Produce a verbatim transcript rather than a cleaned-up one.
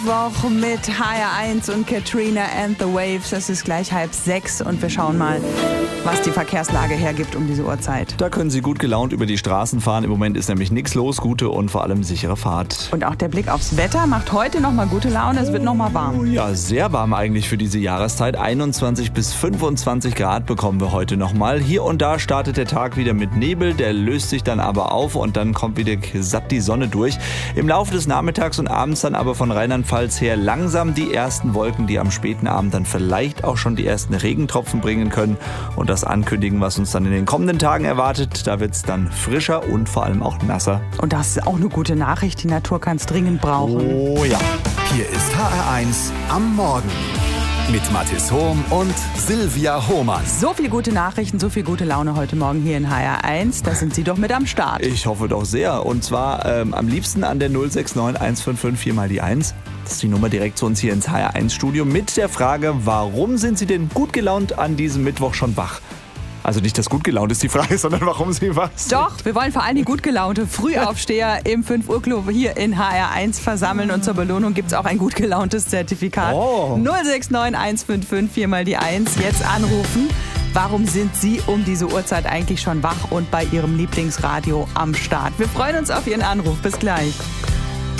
Woche mit H R eins und Katrina and the Waves. Es ist gleich halb sechs und wir schauen mal, was die Verkehrslage hergibt um diese Uhrzeit. Da können Sie gut gelaunt über die Straßen fahren. Im Moment ist nämlich nichts los. Gute und vor allem sichere Fahrt. Und auch der Blick aufs Wetter macht heute nochmal gute Laune. Es wird nochmal warm. Ja, sehr warm eigentlich für diese Jahreszeit. einundzwanzig bis fünfundzwanzig Grad bekommen wir heute nochmal. Hier und da startet der Tag wieder mit Nebel. Der löst sich dann aber auf und dann kommt wieder satt die Sonne durch. Im Laufe des Nachmittags und abends dann aber von Rheinland-Pfalz her langsam die ersten Wolken, die am späten Abend dann vielleicht auch schon die ersten Regentropfen bringen können und das ankündigen, was uns dann in den kommenden Tagen erwartet. Da wird es dann frischer und vor allem auch nasser. Und das ist auch eine gute Nachricht. Die Natur kann es dringend brauchen. Oh ja. Hier ist H R eins am Morgen mit Mathis Hohm und Silvia Hohmann. So viel gute Nachrichten, so viel gute Laune heute Morgen hier in H R eins. Da sind Sie doch mit am Start. Ich hoffe doch sehr. Und zwar ähm, am liebsten an der null sechs neun eins fünf fünf vier mal die eins. Das ist die Nummer direkt zu uns hier ins H R eins Studio mit der Frage, warum sind Sie denn gut gelaunt an diesem Mittwoch schon wach? Also nicht, dass gut gelaunt ist die Frage, sondern warum Sie wach sind. Doch, wir wollen vor allem die gut gelaunte Frühaufsteher im fünf Uhr Club hier in H R eins versammeln. Und zur Belohnung gibt es auch ein gut gelauntes Zertifikat. Oh. null sechs neun eins fünf fünf vier mal die eins. Jetzt anrufen. Warum sind Sie um diese Uhrzeit eigentlich schon wach und bei Ihrem Lieblingsradio am Start? Wir freuen uns auf Ihren Anruf. Bis gleich.